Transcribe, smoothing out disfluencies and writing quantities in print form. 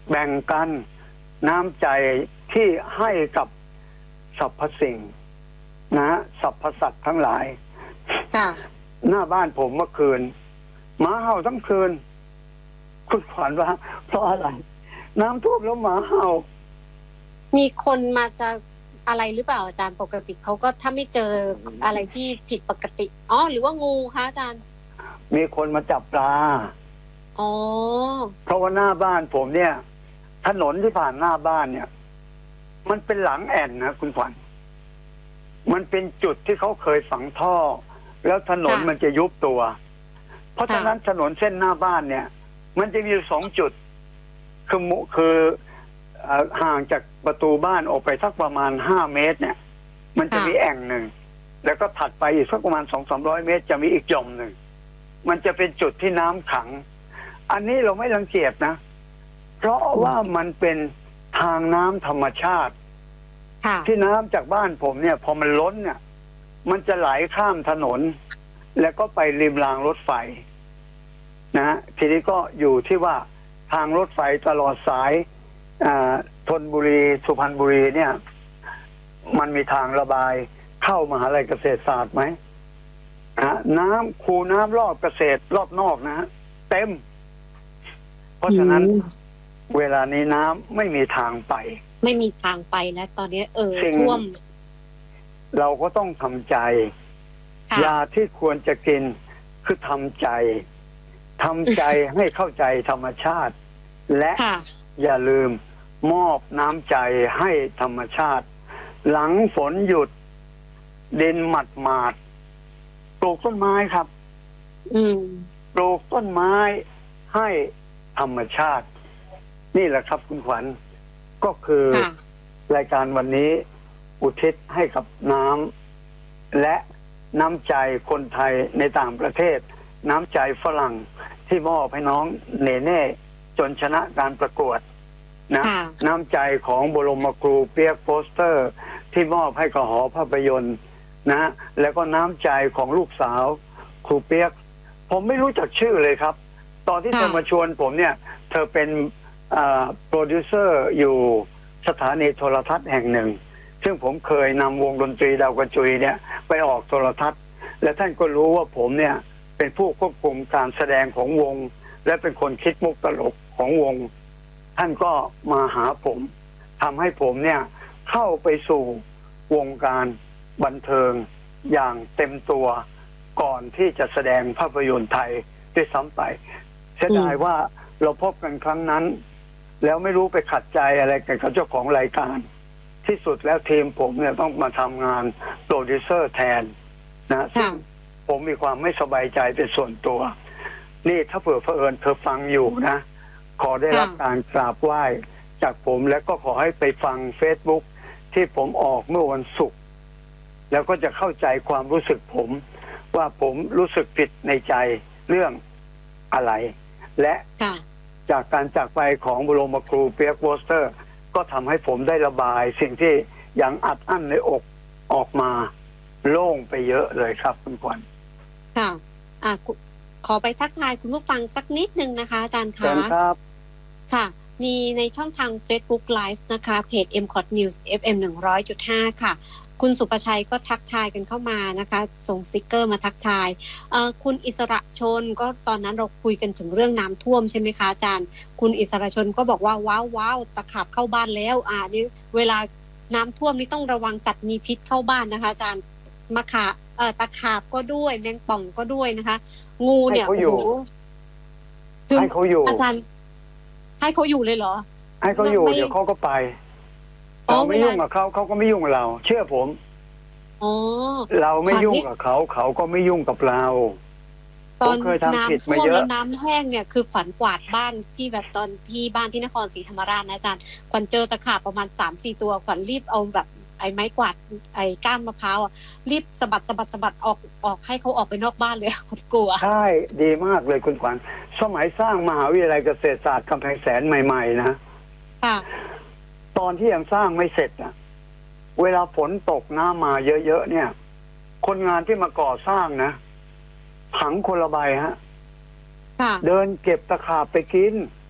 แบ่งกันน้ำใจที่ให้กับสรรพสิ่งนะสรรพสัตว์ทั้งหลายหน้าบ้านผมเมื่อคืนหมาเห่าทั้งคืนคุณขวัญว่าเพราะอะไรน้ำท่วมแล้วหมาเห่ามีคนมาจะอะไรหรือเปล่าอาจารย์ปกติเขาก็ถ้าไม่เจออะไรที่ผิดปกติอ๋อหรือว่างูคะอาจารย์มีคนมาจับปลาอ๋อเพราะว่าหน้าบ้านผมเนี่ยถนนที่ผ่านหน้าบ้านเนี่ยมันเป็นหลังแอ่นนะคุณขวัญมันเป็นจุดที่เขาเคยฝังท่อแล้วถนนมันจะยุบตัวเพราะฉะนั้นถนนเส้นหน้าบ้านเนี่ยมันจะมี2 จุดคือห่างจากประตูบ้านออกไปสักประมาณ5 เมตรเนี่ยมันจะมีแอ่งหนึ่งแล้วก็ถัดไปอีกสักประมาณ200-300 เมตรจะมีอีกหย่อมหนึ่งมันจะเป็นจุดที่น้ำขังอันนี้เราไม่รังเกียจนะเพราะว่ามันเป็นทางน้ำธรรมชาติที่น้ำจากบ้านผมเนี่ยพอมันล้นเนี่ยมันจะไหลข้ามถนนแล้วก็ไปริมรางรถไฟนะทีนี้ก็อยู่ที่ว่าทางรถไฟตลอดสายธนบุรีสุพรรณบุรีเนี่ยมันมีทางระบายเข้ามหาลัยเกษตรศาสตร์ไหมน้ำคูน้ำรอบเกษตรรอบนอกนะเต็มเพราะฉะนั้นเวลานี้น้ำไม่มีทางไปไม่มีทางไปแล้วตอนนี้ท่วมเราก็ต้องทำใจยาที่ควรจะกินคือทำใจให้เข้าใจธรรมชาติและอย่าลืมมอบน้ำใจให้ธรรมชาติหลังฝนหยุดดินหมัดหมาดปลูกต้นไม้ครับปลูกต้นไม้ให้ธรรมชาตินี่แหละครับคุณขวัญก็คือรายการวันนี้อุทิศให้กับน้ำและน้ำใจคนไทยในต่างประเทศน้ำใจฝรั่งที่มอบให้น้องเนเน่จนชนะการประกวดนะน้ำใจของบรมครูเปียกโปสเตอร์ที่มอบให้กับหอภาพยนตร์นะแล้วก็น้ำใจของลูกสาวครูเปียกผมไม่รู้จักชื่อเลยครับตอนที่เธอมาชวนผมเนี่ยเธอเป็นโปรดิวเซอร์อยู่สถานีโทรทัศน์แห่งหนึ่งซึ่งผมเคยนำวงดนตรีดาวกระจุยเนี่ยไปออกโทรทัศน์และท่านก็รู้ว่าผมเนี่ยเป็นผู้ควบคุมการแสดงของวงและเป็นคนคิดมุกตลกของวงท่านก็มาหาผมทำให้ผมเนี่ยเข้าไปสู่วงการบันเทิงอย่างเต็มตัวก่อนที่จะแสดงภาพยนตร์ไทยด้วยซ้ำไปเสียดายว่าเราพบกันครั้งนั้นแล้วไม่รู้ไปขัดใจอะไรกับเจ้าของรายการที่สุดแล้วทีมผมเนี่ยต้องมาทำงานโปรดิวเซอร์แทนนะซึ่งผมมีความไม่สบายใจเป็นส่วนตัวนี่ถ้าเผื่อเผอิญเธอฟังอยู่นะขอได้รับการกราบไหว้จากผมแล้วก็ขอให้ไปฟัง Facebook ที่ผมออกเมื่อวันศุกร์แล้วก็จะเข้าใจความรู้สึกผมว่าผมรู้สึกผิดในใจเรื่องอะไรและจากการจากไปของบรมครูเปียกโปสเตอร์ก็ทำให้ผมได้ระบายสิ่งที่ยังอัดอั้นในอกออกมาโล่งไปเยอะเลยครับคุณขวัญค่ะขอไปทักทายคุณผู้ฟังสักนิดนึงนะคะอาจารย์คะครับค่ะมีในช่องทาง Facebook Live นะคะเพจ MCOT News FM 100.5 ค่ะคุณสุประชัยก็ทักทายกันเข้ามานะคะส่งสติกเกอร์มาทักทายคุณอิสระชนก็ตอนนั้นเราคุยกันถึงเรื่องน้ำท่วมใช่ไหมคะอาจารย์คุณอิสระชนก็บอกว่าว้าวตะขาบเข้าบ้านแล้วนี่เวลาน้ำท่วมนี่ต้องระวังสัตว์มีพิษเข้าบ้านนะคะอาจารย์ตะขาบก็ด้วยแมงป่องก็ด้วยนะคะงูเนี่ยให้เขาอยู่อาจารย์ให้เขาอยู่เลยเหรอให้เขาอยู่เดี๋ยวเขาก็ไปเราไม่ยุ่งกับเขาก็ไม่ยุ่งกับเราเชื่อผมเราไม่ยุ่งกับเขาก็ไม่ยุ่งกับเราตอนน้ำท่วมแล้วน้ำแห้งเนี่ยคือขวัญกวาดบ้านที่แบบตอนที่บ้านที่นครศรีธรรมราชนะอาจารย์ขวัญเจอตะขาบประมาณ 3-4 ตัวขวัญรีบเอาแบบไอ้ไม้กวาดไอ้ก้านมะพร้าวรีบสะบัดออกให้เขาออกไปนอกบ้านเลยคนกลัวใช่ดีมากเลยคุณขวัญสมัยสร้างมหาวิทยาลัยเกษตรศาสตร์กำแพงแสนใหม่ๆนะตอนที่ยังสร้างไม่เสร็จเวลาฝนตกน้ำมาเยอะๆเนี่ยคนงานที่มาก่อสร้างนะถังคนละใบฮะเดินเก็บตะขาบไปกิน